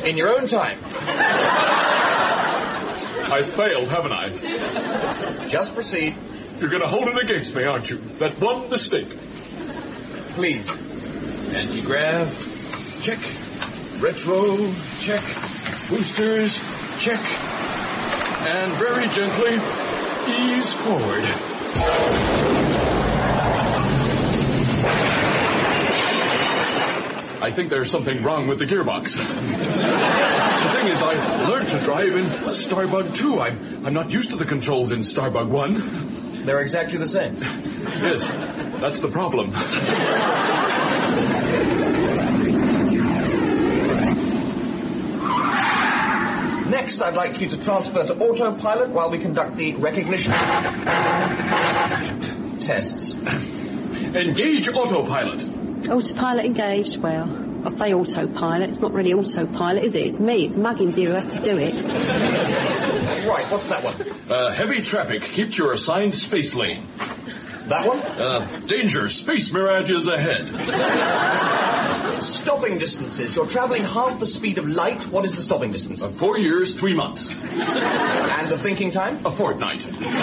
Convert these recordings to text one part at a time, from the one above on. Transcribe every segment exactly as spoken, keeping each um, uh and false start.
In your own time. I failed, haven't I? Just proceed. You're going to hold it against me, aren't you? That one mistake. Please. Anti-grav. Check. Retro. Check. Boosters. Check. And very gently, ease forward. I think there's something wrong with the gearbox. The thing is, I learned to drive in Starbug two. I'm, I'm not used to the controls in Starbug one. They're exactly the same. Yes, that's the problem. Next, I'd like you to transfer to autopilot while we conduct the recognition tests. Engage autopilot. Autopilot engaged. Well, I say autopilot. It's not really autopilot, is it? It's me. It's Muggins here who has to do it. Right, what's that one? Uh, heavy traffic. Keep to your assigned space lane. That one? Uh, danger. Space mirages ahead. Stopping distances. You're traveling half the speed of light. What is the stopping distance? Uh, four years, three months. And the thinking time? A fortnight.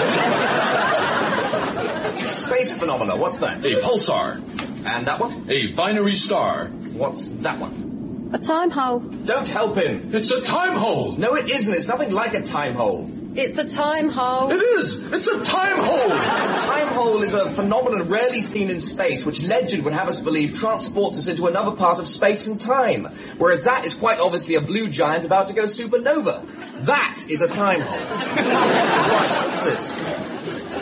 Space phenomena. What's that? A pulsar. And that one? A binary star. What's that one? A time hole. Don't help him. It's a time hole. No, it isn't. It's nothing like a time hole. It's a time hole. It is. It's a time hole. A time hole is a phenomenon rarely seen in space, which legend would have us believe transports us into another part of space and time. Whereas that is quite obviously a blue giant about to go supernova. That is a time hole. Right, what's this?